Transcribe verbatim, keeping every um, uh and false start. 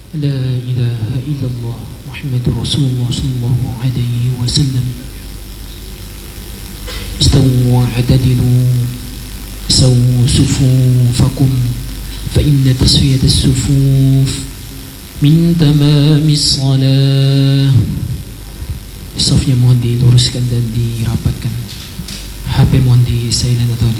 لا إله إلا الله محمد رسول الله صلى الله عليه وسلم. استووا واعتدلوا سووا صفوفكم فإن تسوية الصفوف من تمام الصلاة. Safnya mohon diluruskan dan dirapatkan. H P mohon di silent atau